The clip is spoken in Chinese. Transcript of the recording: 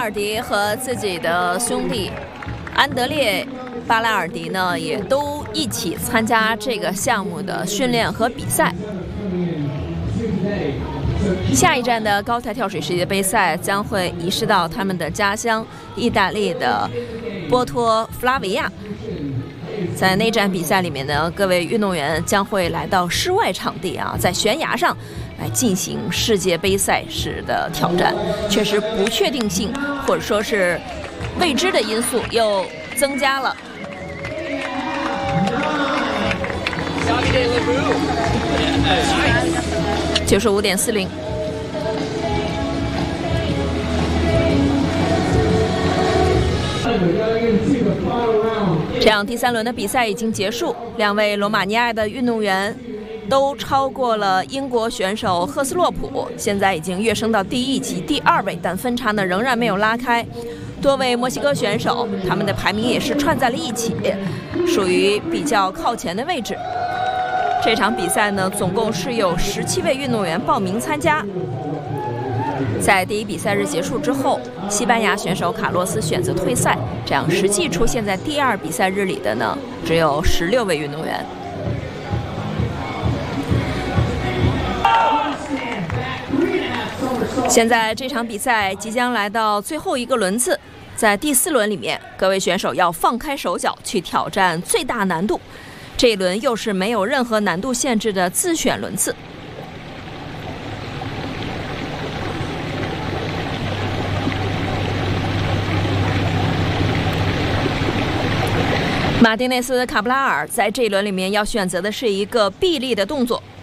尔迪和自己的兄弟安德烈·巴拉尔迪呢，也都一起参加这个项目的训练和比赛。下一站的高台跳水世界杯赛将会移师到他们的家乡意大利的波托弗拉维亚。在那站比赛里面呢，各位运动员将会来到室外场地啊，在悬崖上来进行世界杯赛事的挑战。确实不确定性或者说是未知的因素又增加了。95.40。这样第3轮的比赛已经结束，两位罗马尼亚的运动员都超过了英国选手赫斯洛普，现在已经跃升到第1级第2位，但分差呢仍然没有拉开。多位墨西哥选手，他们的排名也是串在了一起，属于比较靠前的位置。这场比赛呢，总共是有17位运动员报名参加。在第1比赛日结束之后，西班牙选手卡洛斯选择退赛，这样实际出现在第2比赛日里的呢，只有16位运动员。现在这场比赛即将来到最后一个轮次，在第4轮里面，各位选手要放开手脚去挑战最大难度。这一轮又是没有任何难度限制的自选轮次。马丁内斯·卡布拉尔在这一轮里面要选择的是一个臂力的动作，